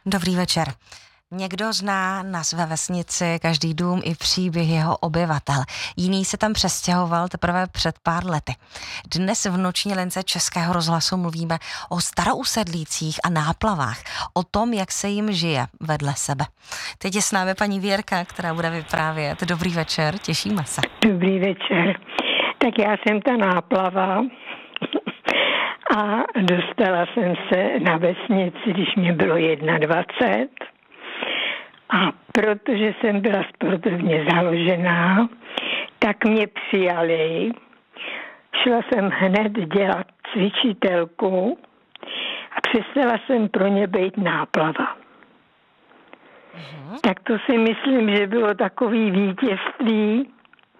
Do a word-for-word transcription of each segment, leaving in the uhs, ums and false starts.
Dobrý večer. Někdo zná na své vesnici každý dům i příběh jeho obyvatel. Jiný se tam přestěhoval teprve před pár lety. Dnes v noční lince Českého rozhlasu mluvíme o starousedlících a náplavách, o tom, jak se jim žije vedle sebe. Teď je s námi paní Věrka, která bude vyprávět. Dobrý večer, těšíme se. Dobrý večer. Tak já jsem ta náplava a dostala jsem se na vesnici, když mě bylo dvacet jedna. A protože jsem byla sportovně založená, tak mě přijali. Šla jsem hned dělat cvičitelku a přestala jsem pro ně být náplava. Mhm. Tak to si myslím, že bylo takový vítězství,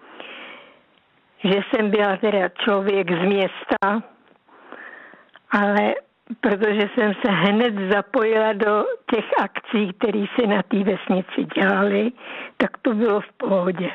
že jsem byla teda člověk z města, ale protože jsem se hned zapojila do těch akcí, které se na té vesnici dělaly, tak to bylo v pohodě.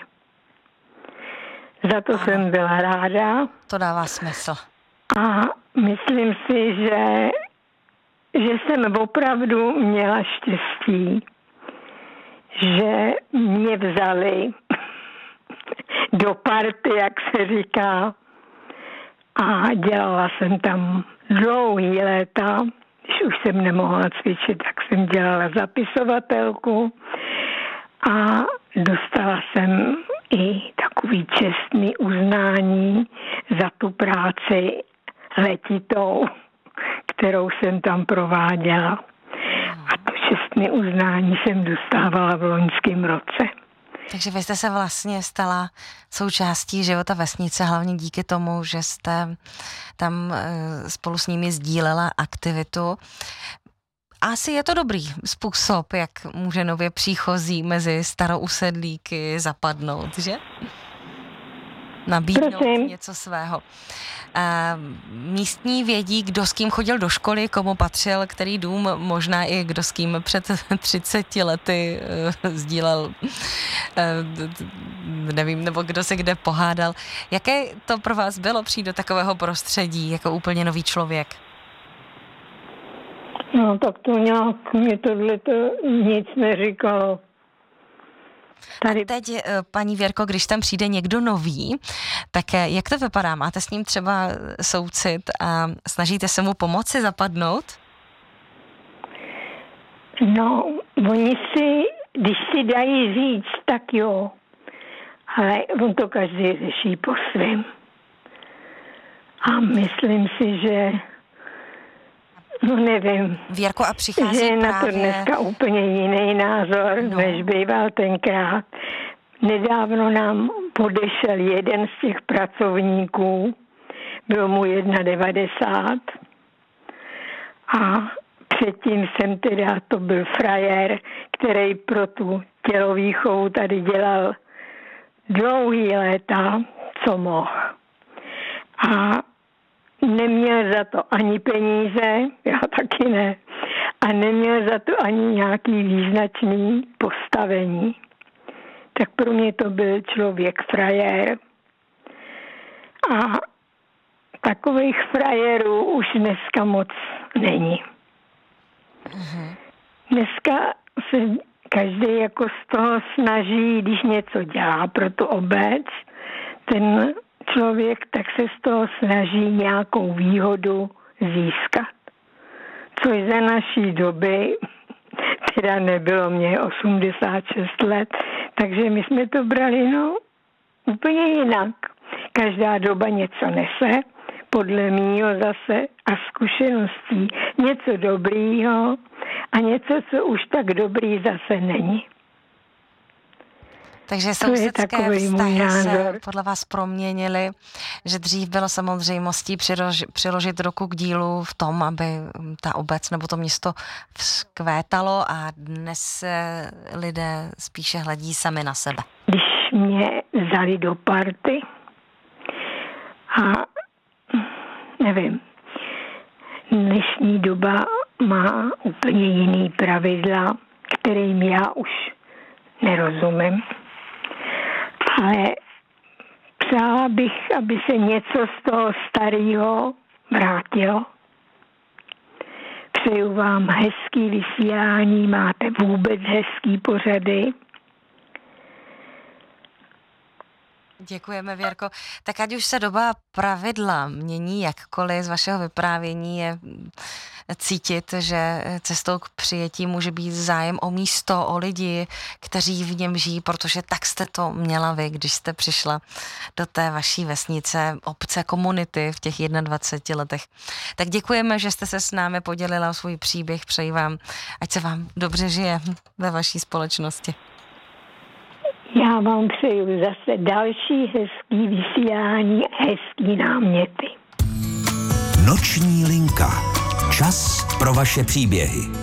Za to ano. Jsem byla ráda. To dává smysl. A myslím si, že, že jsem opravdu měla štěstí, že mě vzali do party, jak se říká, a dělala jsem tam dlouhý léta. Když už jsem nemohla cvičit, tak jsem dělala zapisovatelku a dostala jsem i takový čestný uznání za tu práci letitou, kterou jsem tam prováděla. A to čestné uznání jsem dostávala v loňském roce. Takže vy jste se vlastně stala součástí života vesnice, hlavně díky tomu, že jste tam spolu s nimi sdílela aktivitu. Asi je to dobrý způsob, jak může nově příchozí mezi starousedlíky zapadnout, že? Nabídnout Prosím. něco svého. A místní vědí, kdo s kým chodil do školy, komu patřil, který dům, možná i kdo s kým před třiceti lety uh, sdílel, uh, nevím, nebo kdo se kde pohádal. Jaké to pro vás bylo přijít do takového prostředí jako úplně nový člověk? No tak to nějak mě tohleto nic neříkalo. Tady. A teď, paní Věrko, když tam přijde někdo nový, tak jak to vypadá? Máte s ním třeba soucit a snažíte se mu pomoci zapadnout? No, oni si, když si dají říct, tak jo, ale on to každý řeší po svém. A myslím si, že no nevím, Věrko, a přichází že je právě... na to dneska úplně jiný názor, no. než býval tenkrát. Nedávno nám podešel jeden z těch pracovníků, byl mu devadesát jedna a předtím jsem teda, to byl frajer, který pro tu tělovýchovu tady dělal dlouhý léta, co mohl. A neměl za to ani peníze, já taky ne, a neměl za to ani nějaký význačný postavení. Tak pro mě to byl člověk frajer. A takových frajerů už dneska moc není. Uh-huh. Dneska se každý jako z toho snaží, když něco dělá pro tu obec, ten člověk tak se z toho snaží nějakou výhodu získat. Což za naší doby, teda nebylo mě osmdesát šest let, takže my jsme to brali no úplně jinak. Každá doba něco nese, podle mýho zase a zkušeností něco dobrýho a něco, co už tak dobrý zase není. Takže sousedské vztahy se podle vás proměnily, že dřív bylo samozřejmostí přilož, přiložit ruku k dílu v tom, aby ta obec nebo to město vzkvétalo a dnes se lidé spíše hledí sami na sebe. Když mě vzali do party a nevím, dnešní doba má úplně jiný pravidla, kterým já už nerozumím. Ale přála bych, aby se něco z toho starého vrátilo. přeju vám hezký vysílání, máte vůbec hezký pořady. Děkujeme, Věrko. Tak ať už se doba pravidla mění jakkoliv, z vašeho vyprávění je cítit, že cestou k přijetí může být zájem o místo, o lidi, kteří v něm žijí, protože tak jste to měla vy, když jste přišla do té vaší vesnice, obce, komunity v těch dvaceti jedné letech. Tak děkujeme, že jste se s námi podělila o svůj příběh. Přeji vám, ať se vám dobře žije ve vaší společnosti. Já vám přeju zase další hezký vysílání, hezký náměty. Noční linka. Čas pro vaše příběhy.